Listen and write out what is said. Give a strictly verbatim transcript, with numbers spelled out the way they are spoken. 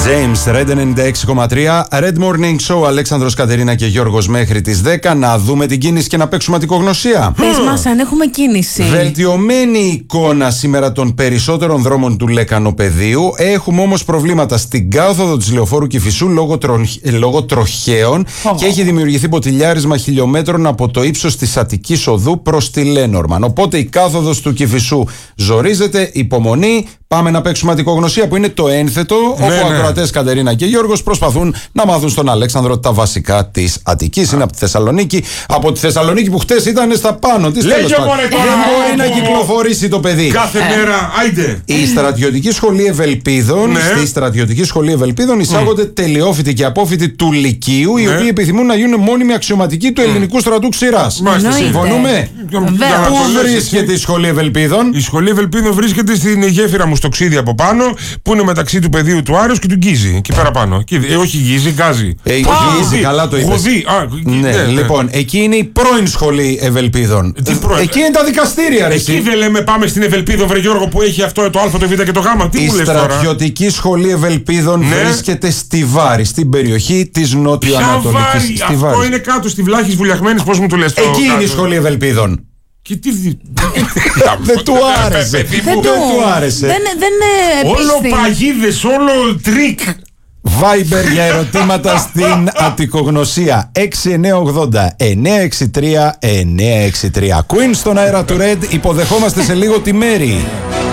James, Red ενενήντα έξι κόμμα τρία, Red Morning Show, Αλέξανδρος, Κατερίνα και Γιώργος μέχρι τις δέκα. Να δούμε την κίνηση και να παίξουμε αττικογνωσία. Πες μας αν έχουμε κίνηση. Βελτιωμένη εικόνα σήμερα των περισσότερων δρόμων του Λεκανοπεδίου. Έχουμε όμως προβλήματα στην κάθοδο της Λεωφόρου Κηφισού λόγω, τρο... λόγω τροχαίων oh. και έχει δημιουργηθεί ποτηλιάρισμα χιλιόμετρων από το ύψος της Αττικής Οδού προς τη Λένορμαν. Οπότε η κάθοδος του Κηφισού ζορίζεται, υπομονή. Πάμε να παίξουμε αττικογνωσία που είναι το ένθετο, ναι, όπου ναι. ακροατές Κατερίνα και Γιώργος προσπαθούν να μάθουν στον Αλέξανδρο τα βασικά της Αττικής. Είναι από τη Θεσσαλονίκη. Από τη Θεσσαλονίκη που χτες ήταν στα πάνω της. Λέγε μωρέ, δεν μπορεί να κυκλοφορήσει το παιδί. Κάθε μέρα, άιντε. Η Στρατιωτική Σχολή Ευελπίδων, ναι. στη Στρατιωτική Σχολή Ευελπίδων εισάγονται mm. τελειόφοιτοι και απόφοιτοι του Λυκείου, ναι. οι οποίοι επιθυμούν να γίνουν μόνιμοι αξιωματικοί του ελληνικού στρατού ξηράς. Μάλιστα, συμφωνούμε. Πού βρίσκεται η Σχολή Ευελπίδων? Η Σχολή Ευελπίδων βρίσκεται στην γέφυρα μου στο Ξίδι από πάνω, που είναι μεταξύ του πεδίου του Άρεως και του Γκίζη. Εκεί πέρα πάνω. Ε, όχι Γκίζη, Γκάζη. Ε, Γκίζη, καλά το είπες. Γουδί. Ναι, ναι, λοιπόν, εκεί είναι η πρώην Σχολή Ευελπίδων. Τι πρώην? Εκεί είναι τα δικαστήρια, ρε. Εκεί δεν λέμε πάμε στην Ευελπίδο, βρε Γιώργο, που έχει αυτό το Α, το Β και το Γ. Τι η μου λες τώρα? Στρατιωτική Σχολή Ευελπίδων ναι. βρίσκεται στη Βάρη, στην περιοχή της νότιο-ανατολικής. Αυτό είναι κάτω στη Βλάχης Βουλιαχμένης, πώς μου το λες? Εκεί είναι η Σχολή Ευελπίδων. Και τι... δεν του άρεσε. Δεν του άρεσε. Όλο παγίδες, όλο τρίκ. Viber για ερωτήματα στην αττικογνωσία έξι εννιά ογδόντα εννιά έξι τρία εννιά έξι τρία. Queen στον αέρα του Red. Υποδεχόμαστε σε λίγο τη Μέρη.